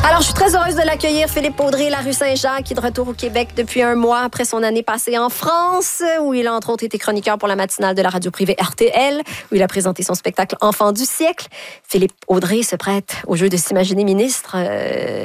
Alors, je suis très heureuse de l'accueillir, Philippe Audrey, la rue Saint-Jacques, qui est de retour au Québec depuis un mois après son année passée en France, où il a entre autres été chroniqueur pour la matinale de la radio privée RTL, où il a présenté son spectacle Enfant du siècle. Philippe Audrey se prête au jeu de s'imaginer ministre.